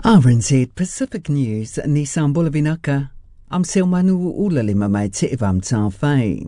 RNZ Pacific News, Nissan Bulavinaka. I'm Selmanu Ulalima mai te iwam tāwhai.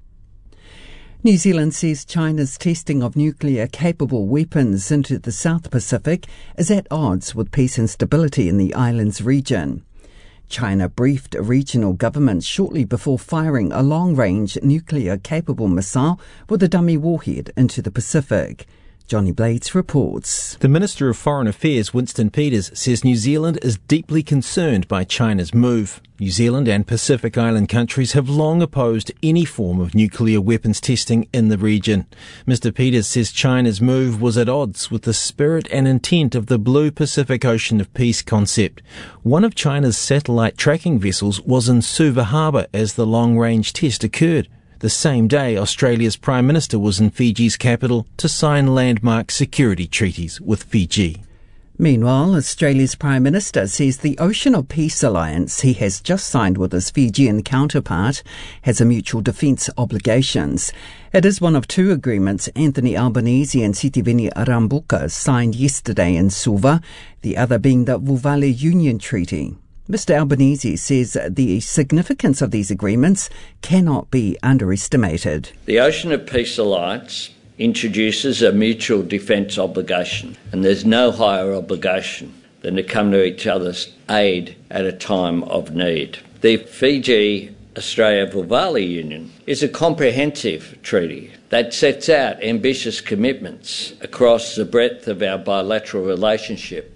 New Zealand says China's testing of nuclear-capable weapons into the South Pacific is at odds with peace and stability in the island's region. China briefed regional governments shortly before firing a long-range nuclear-capable missile with a dummy warhead into the Pacific. Johnny Blades reports. The Minister of Foreign Affairs, Winston Peters, says New Zealand is deeply concerned by China's move. New Zealand and Pacific Island countries have long opposed any form of nuclear weapons testing in the region. Mr. Peters says China's move was at odds with the spirit and intent of the Blue Pacific Ocean of Peace concept. One of China's satellite tracking vessels was in Suva Harbour as the long-range test occurred. The same day, Australia's Prime Minister was in Fiji's capital to sign landmark security treaties with Fiji. Meanwhile, Australia's Prime Minister says the Ocean of Peace alliance he has just signed with his Fijian counterpart has a mutual defence obligations. It is one of two agreements Anthony Albanese and Sitiveni Rabuka signed yesterday in Suva, the other being the Vuvale Union Treaty. Mr. Albanese says the significance of these agreements cannot be underestimated. The Ocean of Peace Alliance introduces a mutual defence obligation, and there's no higher obligation than to come to each other's aid at a time of need. The Fiji-Australia-Vuvale Union is a comprehensive treaty that sets out ambitious commitments across the breadth of our bilateral relationship.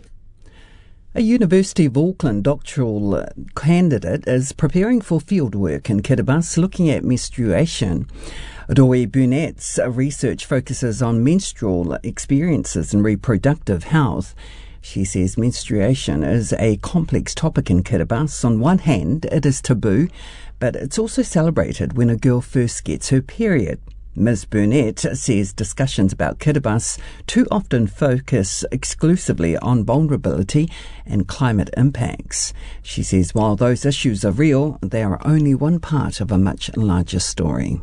A University of Auckland doctoral candidate is preparing for fieldwork in Kiribati looking at menstruation. Roy Burnett's research focuses on menstrual experiences and reproductive health. She says menstruation is a complex topic in Kiribati. On one hand, it is taboo, but it's also celebrated when a girl first gets her period. Ms. Burnett says discussions about Kiribati too often focus exclusively on vulnerability and climate impacts. She says while those issues are real, they are only one part of a much larger story.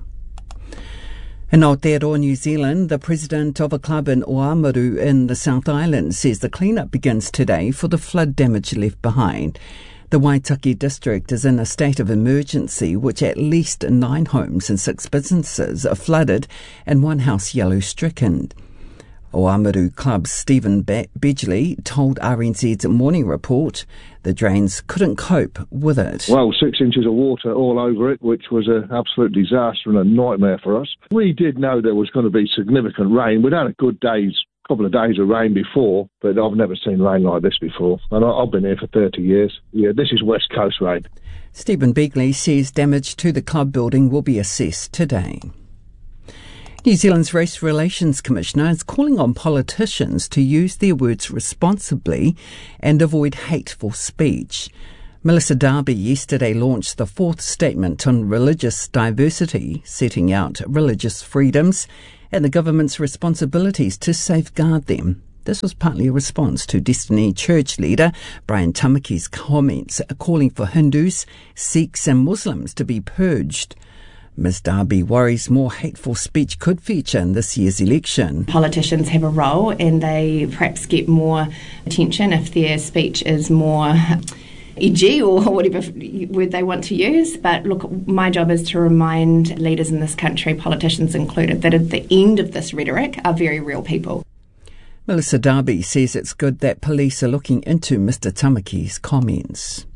In Aotearoa, New Zealand, the president of a club in Oamaru in the South Island says the clean-up begins today for the flood damage left behind. The Waitaki district is in a state of emergency, which at least 9 homes and 6 businesses are flooded and 1 house yellow-stricken. Oamaru Club's Stephen Bedgley told RNZ's Morning Report the drains couldn't cope with it. Well, 6 inches of water all over it, which was an absolute disaster and a nightmare for us. We did know there was going to be significant rain. We'd had a good couple of days of rain before, but I've never seen rain like this before. And I've been here for 30 years. Yeah, this is West Coast rain. Stephen Bedgley says damage to the club building will be assessed today. New Zealand's Race Relations Commissioner is calling on politicians to use their words responsibly and avoid hateful speech. Melissa Darby yesterday launched the 4th statement on religious diversity, setting out religious freedoms and the government's responsibilities to safeguard them. This was partly a response to Destiny Church leader Brian Tamaki's comments calling for Hindus, Sikhs and Muslims to be purged. Ms. Darby worries more hateful speech could feature in this year's election. Politicians have a role and they perhaps get more attention if their speech is more edgy or whatever word they want to use. But look, my job is to remind leaders in this country, politicians included, that at the end of this rhetoric are very real people. Melissa Darby says it's good that police are looking into Mr. Tamaki's comments.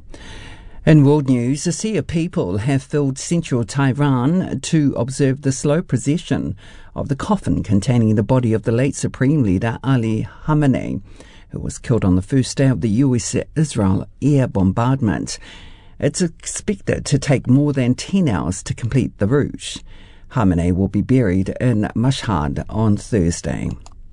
In world news, a sea of people have filled central Tehran to observe the slow procession of the coffin containing the body of the late Supreme Leader Ali Khamenei, who was killed on the first day of the US-Israel air bombardment. It's expected to take more than 10 hours to complete the route. Khamenei will be buried in Mashhad on Thursday.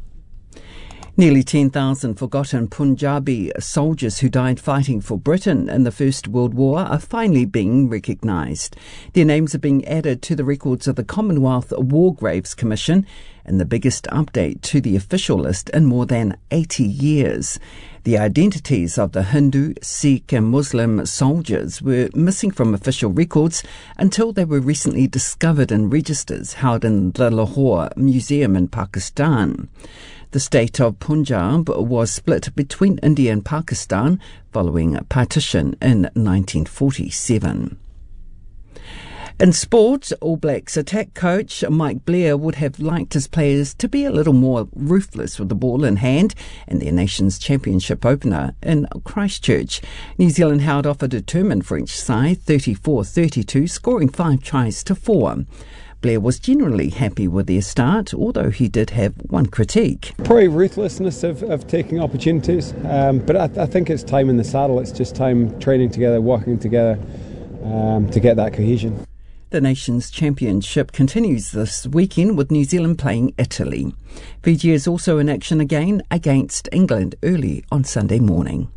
Nearly 10,000 forgotten Punjabi soldiers who died fighting for Britain in the First World War are finally being recognised. Their names are being added to the records of the Commonwealth War Graves Commission and the biggest update to the official list in more than 80 years. The identities of the Hindu, Sikh and Muslim soldiers were missing from official records until they were recently discovered in registers held in the Lahore Museum in Pakistan. The state of Punjab was split between India and Pakistan following partition in 1947. In sport, All Blacks attack coach Mike Blair would have liked his players to be a little more ruthless with the ball in hand in their nation's championship opener in Christchurch. New Zealand held off a determined French side 34-32, scoring 5 tries to 4. Blair was generally happy with their start, although he did have one critique. Probably ruthlessness of taking opportunities, but I think it's time in the saddle. It's just time training together, working together to get that cohesion. The nation's championship continues this weekend with New Zealand playing Italy. Fiji is also in action again against England early on Sunday morning.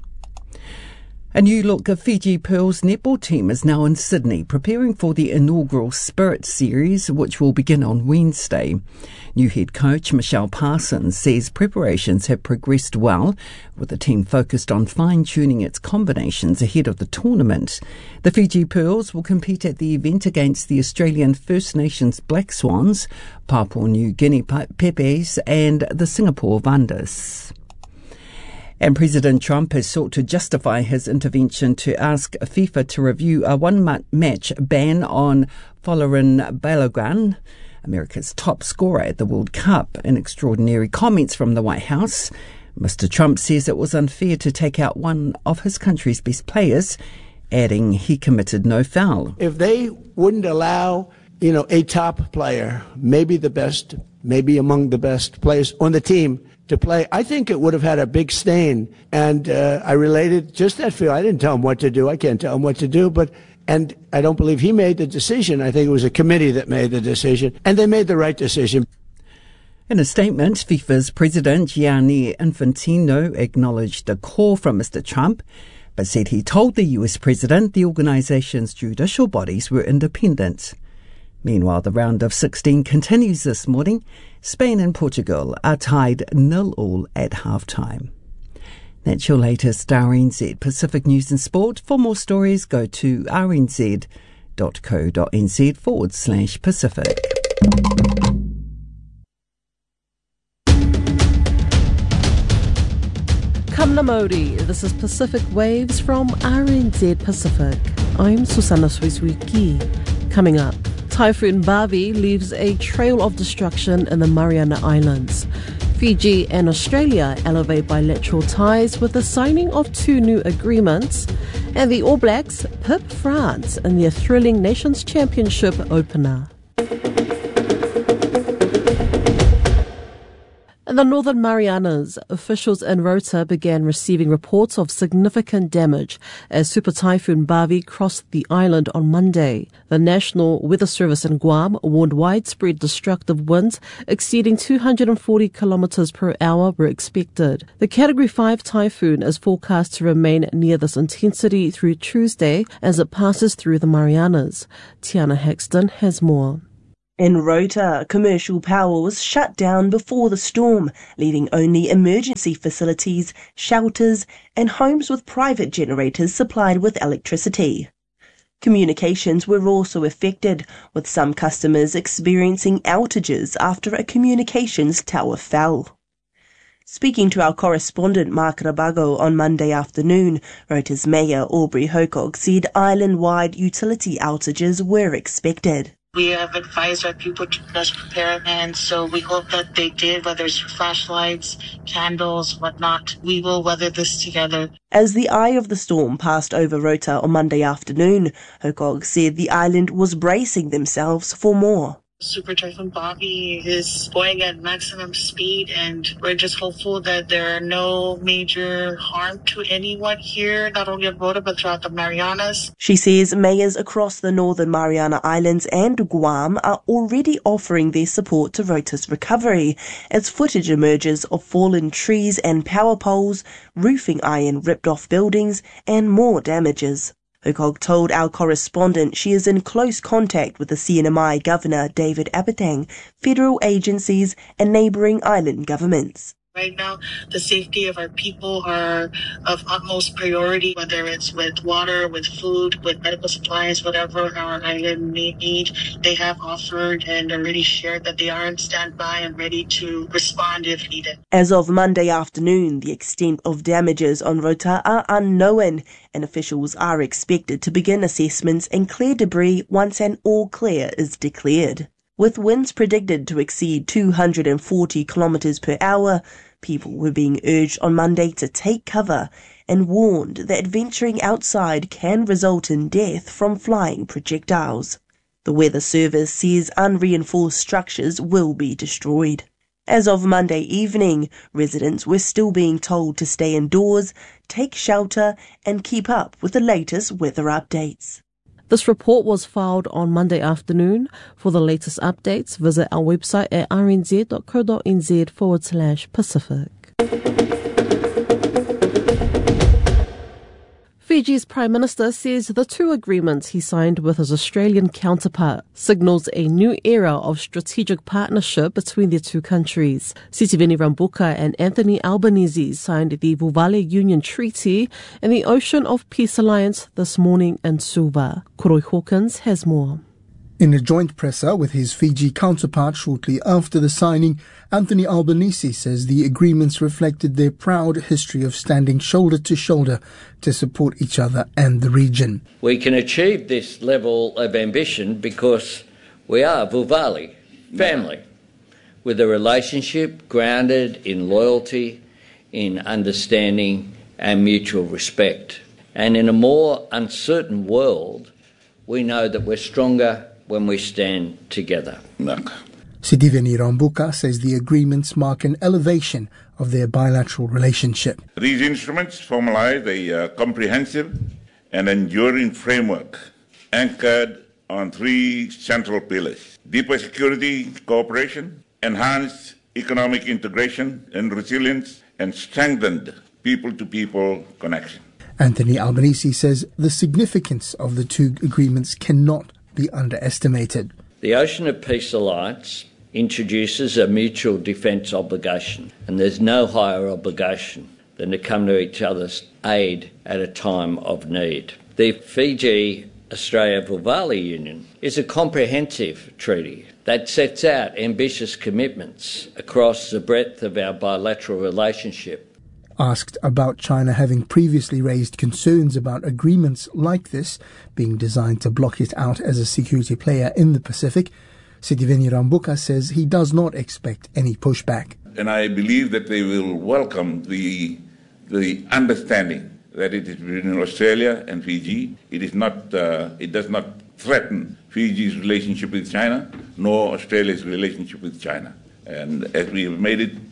A new look of Fiji Pearls netball team is now in Sydney, preparing for the inaugural Spirit Series, which will begin on Wednesday. New head coach Michelle Parsons says preparations have progressed well, with the team focused on fine-tuning its combinations ahead of the tournament. The Fiji Pearls will compete at the event against the Australian First Nations Black Swans, Papua New Guinea Pepes and the Singapore Vandas. And President Trump has sought to justify his intervention to ask FIFA to review a one-match ban on Folarin Balogun, America's top scorer at the World Cup. In extraordinary comments from the White House, Mr. Trump says it was unfair to take out one of his country's best players, adding he committed no foul. If they wouldn't allow, a top player, maybe the best, maybe among the best players on the team, to play, I think it would have had a big stain. And I related just that feel. I didn't tell him what to do. I can't tell him what to do. And I don't believe he made the decision. I think it was a committee that made the decision. And they made the right decision. In a statement, FIFA's president Gianni Infantino acknowledged the call from Mr. Trump, but said he told the US president the organisation's judicial bodies were independent. Meanwhile, the round of 16 continues this morning. Spain and Portugal are tied 0-0 at half-time. That's your latest RNZ Pacific News and Sport. For more stories, go to rnz.co.nz/Pacific. Kamna Modi, this is Pacific Waves from RNZ Pacific. I'm Susanna Suizuki. Coming up, Typhoon Bavi leaves a trail of destruction in the Mariana Islands. Fiji and Australia elevate bilateral ties with the signing of 2 new agreements. And the All Blacks pip France in their thrilling Nations Championship opener. In the Northern Marianas, officials in Rota began receiving reports of significant damage as Super Typhoon Bavi crossed the island on Monday. The National Weather Service in Guam warned widespread destructive winds exceeding 240 kilometers per hour were expected. The Category 5 typhoon is forecast to remain near this intensity through Tuesday as it passes through the Marianas. Tiana Hexton has more. In Rota, commercial power was shut down before the storm, leaving only emergency facilities, shelters, and homes with private generators supplied with electricity. Communications were also affected, with some customers experiencing outages after a communications tower fell. Speaking to our correspondent Mark Rabago on Monday afternoon, Rota's Mayor Aubrey Hocock said island-wide utility outages were expected. We have advised our people to best prepare, and so we hope that they did, whether it's flashlights, candles, whatnot. We will weather this together. As the eye of the storm passed over Rota on Monday afternoon, Hocock said the island was bracing themselves for more. Super Typhoon Bavi is going at maximum speed, and we're just hopeful that there are no major harm to anyone here, not only at Rota but throughout the Marianas. She says mayors across the Northern Mariana Islands and Guam are already offering their support to Rota's recovery, as footage emerges of fallen trees and power poles, roofing iron ripped off buildings, and more damages. Hocock told our correspondent she is in close contact with the CNMI Governor David Apatang, federal agencies and neighbouring island governments. Right now, the safety of our people are of utmost priority, whether it's with water, with food, with medical supplies, whatever our island may need. They have offered and already shared that they are on standby and ready to respond if needed. As of Monday afternoon, the extent of damages on Rota are unknown, and officials are expected to begin assessments and clear debris once an all clear is declared. With winds predicted to exceed 240 kilometres per hour, people were being urged on Monday to take cover and warned that venturing outside can result in death from flying projectiles. The Weather Service says unreinforced structures will be destroyed. As of Monday evening, residents were still being told to stay indoors, take shelter and keep up with the latest weather updates. This report was filed on Monday afternoon. For the latest updates, visit our website at rnz.co.nz/Pacific. Fiji's Prime Minister says the two agreements he signed with his Australian counterpart signals a new era of strategic partnership between the two countries. Sitiveni Rabuka and Anthony Albanese signed the Vuvale Union Treaty and the Ocean of Peace Alliance this morning in Suva. Koroi Hawkins has more. In a joint presser with his Fiji counterpart shortly after the signing, Anthony Albanese says the agreements reflected their proud history of standing shoulder to shoulder to support each other and the region. We can achieve this level of ambition because we are Vuvale, family, with a relationship grounded in loyalty, in understanding and mutual respect. And in a more uncertain world, we know that we're stronger when we stand together. Sitiveni Rambuka says the agreements mark an elevation of their bilateral relationship. These instruments formalize a comprehensive and enduring framework anchored on three central pillars: deeper security cooperation, enhanced economic integration and resilience, and strengthened people-to-people connection. Anthony Albanese says the significance of the two agreements cannot be underestimated. The Ocean of Peace Alliance introduces a mutual defence obligation, and there's no higher obligation than to come to each other's aid at a time of need. The Fiji-Australia-Vuvale Union is a comprehensive treaty that sets out ambitious commitments across the breadth of our bilateral relationship. Asked about China having previously raised concerns about agreements like this being designed to block it out as a security player in the Pacific, Sitiveni Rambuka says he does not expect any pushback. And I believe that they will welcome the understanding that it is between Australia and Fiji. It does not threaten Fiji's relationship with China, nor Australia's relationship with China. And as we have made it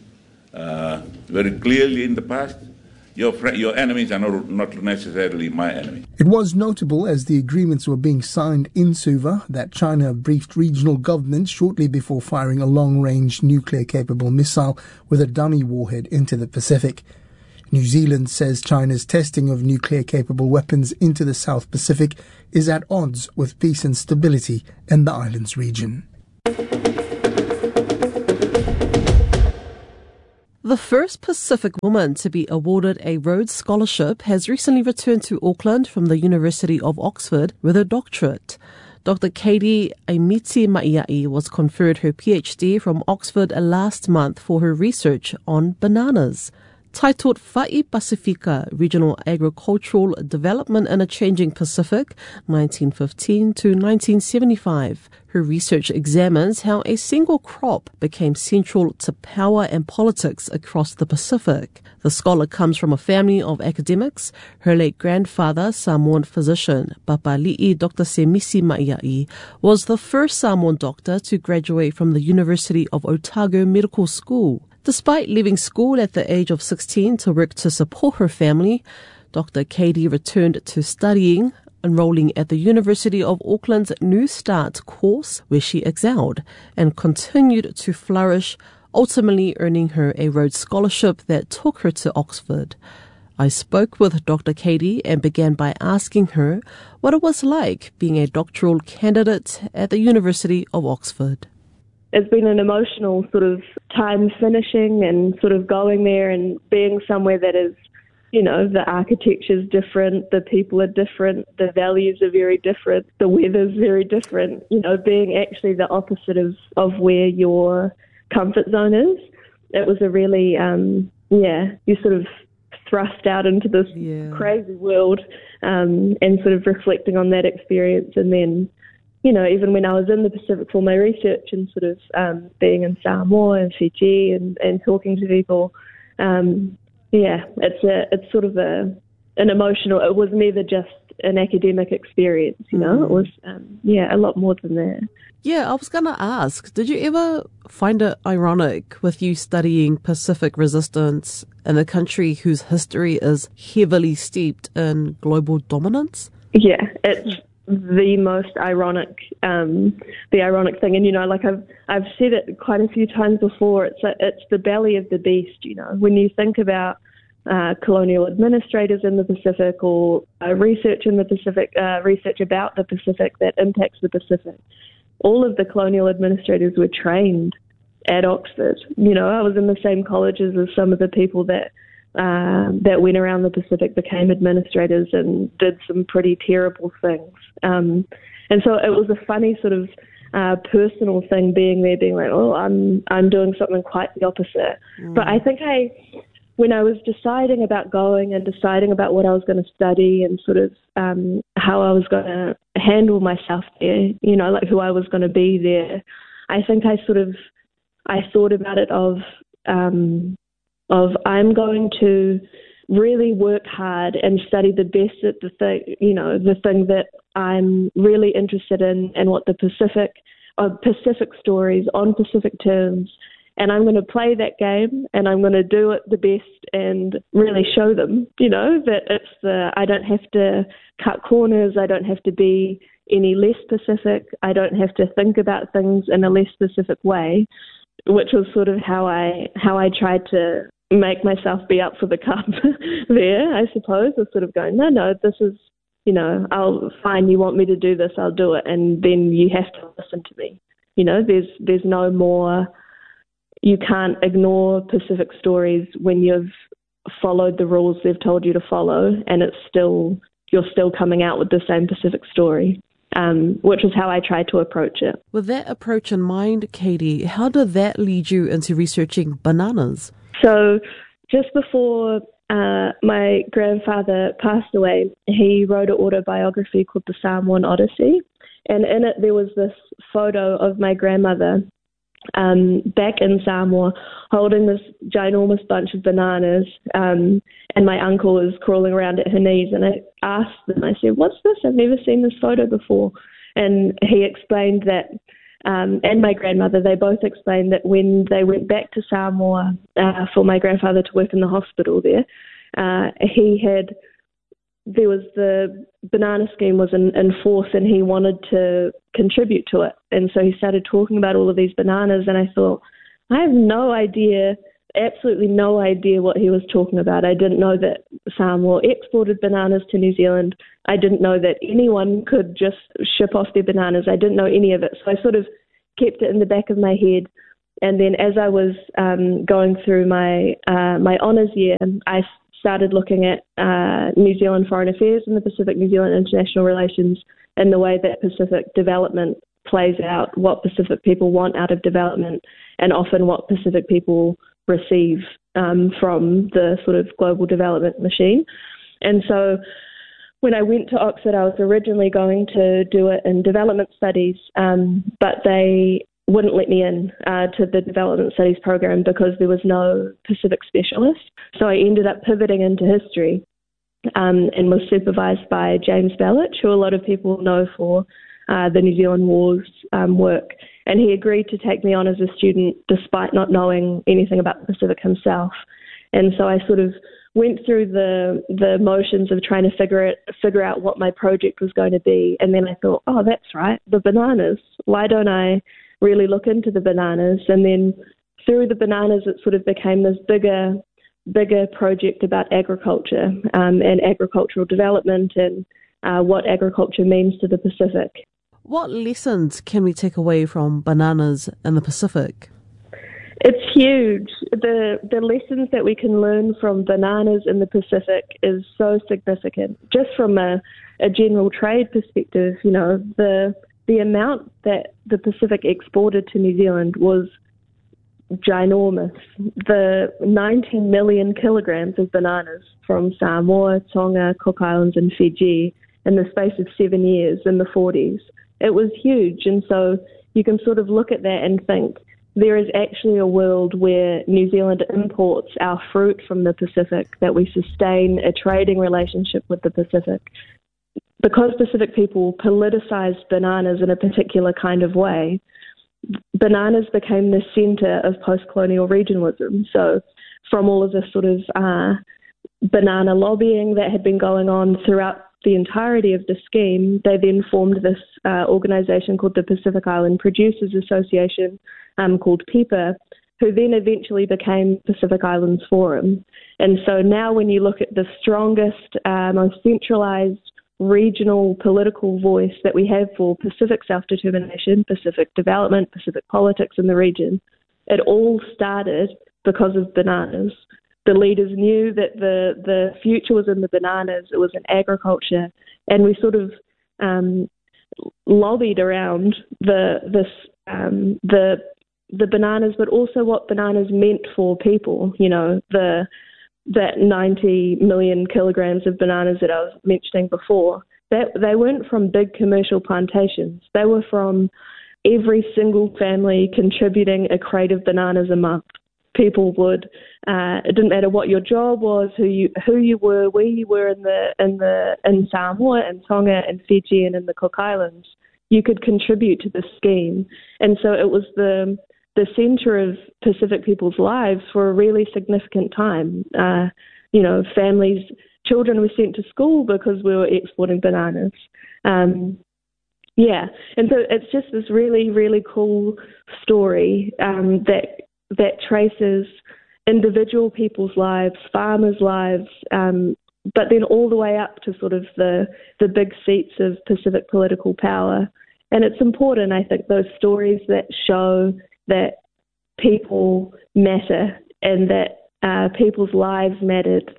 very clearly in the past, your enemies are not necessarily my enemy. It was notable as the agreements were being signed in Suva that China briefed regional governments shortly before firing a long-range nuclear-capable missile with a dummy warhead into the Pacific. New Zealand says China's testing of nuclear-capable weapons into the South Pacific is at odds with peace and stability in the island's region. The first Pacific woman to be awarded a Rhodes Scholarship has recently returned to Auckland from the University of Oxford with a doctorate. Dr. Katie Aimiti Maiai was conferred her PhD from Oxford last month for her research on bananas. Titled Fa'i Pacifica, Regional Agricultural Development in a Changing Pacific, 1915 to 1975. Her research examines how a single crop became central to power and politics across the Pacific. The scholar comes from a family of academics. Her late grandfather, Samoan physician Papali'i Dr. Semisi Maiai, was the first Samoan doctor to graduate from the University of Otago Medical School. Despite leaving school at the age of 16 to work to support her family, Dr. Katie returned to studying, enrolling at the University of Auckland's New Start course, where she excelled, and continued to flourish, ultimately earning her a Rhodes Scholarship that took her to Oxford. I spoke with Dr. Katie and began by asking her what it was like being a doctoral candidate at the University of Oxford. it's been an emotional sort of time finishing and sort of going there and being somewhere that is, you know, the architecture's different, the people are different, the values are very different, the weather's very different, you know, being actually the opposite of where your comfort zone is. It was a really, you sort of thrust out into this crazy world and sort of reflecting on that experience. And then, you know, even when I was in the Pacific for my research and sort of being in Samoa and Fiji and talking to people, it's sort of an emotional, it was never just an academic experience, you know, it was, a lot more than that. Yeah, I was going to ask, did you ever find it ironic with you studying Pacific resistance in a country whose history is heavily steeped in global dominance? Yeah, it's the most ironic, the ironic thing. And, you know, like I've said it quite a few times before, it's the belly of the beast, you know, when you think about colonial administrators in the Pacific or research in the Pacific, research about the Pacific that impacts the Pacific. All of the colonial administrators were trained at Oxford. You know, I was in the same colleges as some of the people that went around the Pacific, became administrators and did some pretty terrible things. And so it was a funny sort of personal thing being there, being like, oh, I'm doing something quite the opposite. But I think when I was deciding about going and deciding about what I was going to study and sort of how I was going to handle myself there, you know, like who I was going to be there, I think I thought about it of I'm going to really work hard and study the best at the thing that I'm really interested in and what the Pacific stories on Pacific terms. And I'm going to play that game and I'm going to do it the best and really show them, you know, that I don't have to cut corners. I don't have to be any less specific. I don't have to think about things in a less specific way, which was sort of how I tried to make myself be up for the cup there, I suppose, was sort of going, no, this is, you know, fine, you want me to do this, I'll do it. And then you have to listen to me. You know, there's no more. You can't ignore Pacific stories when you've followed the rules they've told you to follow, and you're still coming out with the same Pacific story, which is how I tried to approach it. With that approach in mind, Katie, how did that lead you into researching bananas? So just before my grandfather passed away, he wrote an autobiography called The Samoan Odyssey, and in it there was this photo of my grandmother back in Samoa holding this ginormous bunch of bananas, and my uncle was crawling around at her knees, and I asked them, I said, what's this? I've never seen this photo before. And he explained that, and my grandmother, they both explained that when they went back to Samoa for my grandfather to work in the hospital there, there was the banana scheme was in force and he wanted to contribute to it. And so he started talking about all of these bananas, and I thought, I have no idea, absolutely no idea what he was talking about. I didn't know that Samoa exported bananas to New Zealand. I didn't know that anyone could just ship off their bananas. I didn't know any of it. So I sort of kept it in the back of my head. And then as I was going through my honours year, I started looking at New Zealand foreign affairs and the Pacific New Zealand international relations and the way that Pacific development plays out, what Pacific people want out of development, and often what Pacific people receive from the sort of global development machine. And so when I went to Oxford, I was originally going to do it in development studies, but they wouldn't let me in to the development studies program because there was no Pacific specialist. So I ended up pivoting into history and was supervised by James Belich, who a lot of people know for the New Zealand Wars work. And he agreed to take me on as a student despite not knowing anything about the Pacific himself. And so I sort of went through the motions of trying to figure out what my project was going to be. And then I thought, oh, that's right, the bananas. Why don't I really look into the bananas? And then through the bananas, it sort of became this bigger project about agriculture and agricultural development and what agriculture means to the Pacific. What lessons can we take away from bananas in the Pacific? It's huge. The lessons that we can learn from bananas in the Pacific is so significant. Just from a general trade perspective, you know, the amount that the Pacific exported to New Zealand was ginormous. The 19 million kilograms of bananas from Samoa, Tonga, Cook Islands and Fiji in the space of 7 years in the 40s. It was huge. And so you can sort of look at that and think there is actually a world where New Zealand imports our fruit from the Pacific, that we sustain a trading relationship with the Pacific. Because Pacific people politicized bananas in a particular kind of way, bananas became the center of post-colonial regionalism. So from all of this sort of banana lobbying that had been going on throughout the entirety of the scheme, they then formed this organization called the Pacific Island Producers Association, called PIPA, who then eventually became Pacific Islands Forum. And so now when you look at the strongest, most centralized regional political voice that we have for Pacific self-determination, Pacific development, Pacific politics in the region, it all started because of bananas. The leaders knew that the future was in the bananas, it was in agriculture, and we sort of lobbied around the bananas, but also what bananas meant for people. You know, that 90 million kilograms of bananas that I was mentioning before, that they weren't from big commercial plantations. They were from every single family contributing a crate of bananas a month. People would, it didn't matter what your job was, who you were, where you were in Samoa and Tonga and Fiji and in the Cook Islands, you could contribute to the scheme. And so it was the center of Pacific people's lives for a really significant time. You know, families, children were sent to school because we were exporting bananas. Yeah, and so it's just this really, really cool story that traces individual people's lives, farmers' lives, but then all the way up to sort of the big seats of Pacific political power. And it's important, I think, those stories that show that people matter and that people's lives mattered,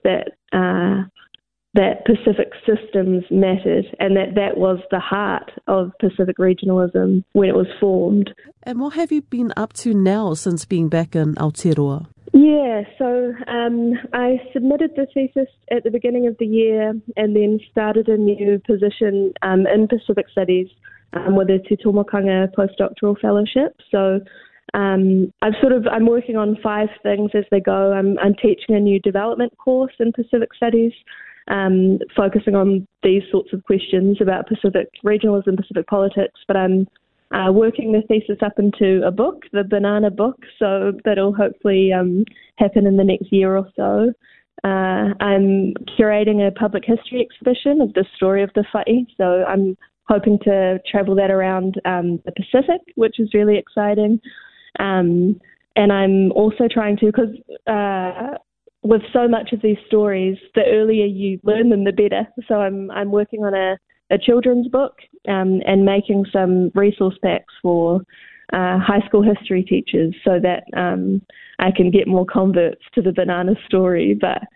that Pacific systems mattered, and that was the heart of Pacific regionalism when it was formed. And what have you been up to now since being back in Aotearoa? Yeah, so I submitted the thesis at the beginning of the year and then started a new position in Pacific Studies with a Te Tomokanga postdoctoral fellowship. So I'm working on 5 things as they go. I'm teaching a new development course in Pacific Studies, focusing on these sorts of questions about Pacific regionalism, Pacific politics, but I'm working the thesis up into a book, the Banana Book, so that'll hopefully happen in the next year or so. I'm curating a public history exhibition of the story of the wha'i, so I'm hoping to travel that around the Pacific, which is really exciting. And I'm also trying to, because with so much of these stories, the earlier you learn them, the better. So I'm working on a children's book and making some resource packs for high school history teachers so that I can get more converts to the banana story. But